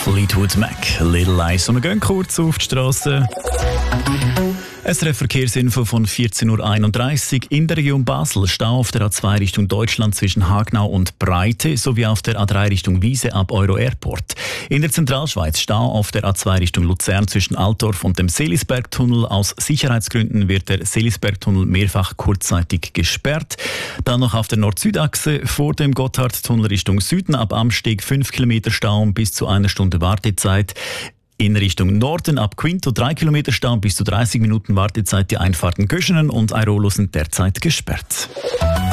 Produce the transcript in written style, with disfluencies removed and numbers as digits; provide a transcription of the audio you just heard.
Fleetwood Mac, Little Lies. Und wir gehen kurz auf die Strasse. SRF-Verkehrsinfo von 14.31 Uhr. In der Region Basel Stau auf der A2 Richtung Deutschland zwischen Hagnau und Breite sowie auf der A3 Richtung Wiese ab Euro Airport. In der Zentralschweiz Stau auf der A2 Richtung Luzern zwischen Altdorf und dem Seelisbergtunnel. Aus Sicherheitsgründen wird der Seelisbergtunnel mehrfach kurzzeitig gesperrt. Dann noch auf der Nord-Süd-Achse vor dem Gotthardtunnel Richtung Süden ab Amsteg 5 Kilometer Stau und bis zu 1 Stunde Wartezeit. In Richtung Norden ab Quinto 3 Kilometer Stau und bis zu 30 Minuten Wartezeit. Die Einfahrten Göschenen und Airolo sind derzeit gesperrt.